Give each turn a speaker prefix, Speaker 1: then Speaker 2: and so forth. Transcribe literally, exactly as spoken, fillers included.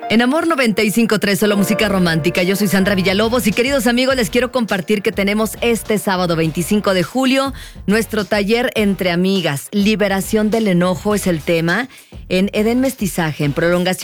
Speaker 1: En Amor noventa y cinco punto tres, solo música romántica. Yo soy Sandra Villalobos y queridos amigos, les quiero compartir que tenemos este sábado veinticinco de julio nuestro taller Entre Amigas. Liberación del enojo es el tema en Edén Mestizaje, en prolongación